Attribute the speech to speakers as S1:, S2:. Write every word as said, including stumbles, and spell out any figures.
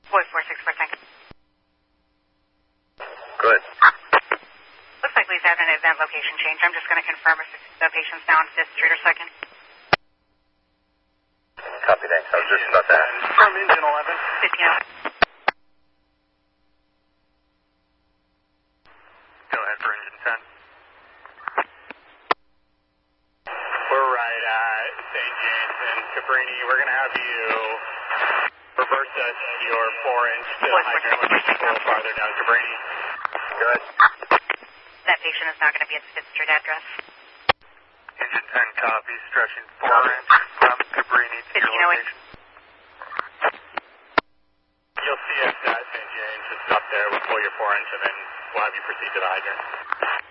S1: Boy four six four tank.
S2: Good.
S1: Looks like we've had an event location change. I'm just going to confirm if the patient's now on fifth Street or second.
S2: Copy, thanks. I was just about that.
S3: From engine eleven.
S1: fifteen oh.
S3: Go ahead for engine ten. We're right at Saint James and Cabrini. We're going to have you reverse us your four inch to the hydrant location a little farther down Cabrini.
S2: Good.
S1: That patient is now going to be at the fifth Street address.
S3: Engine ten copy, stretching four inch from Cabrini to your location. You'll see us at Saint James, just up there. We'll pull your four inch and then we'll have you proceed to the hydrant.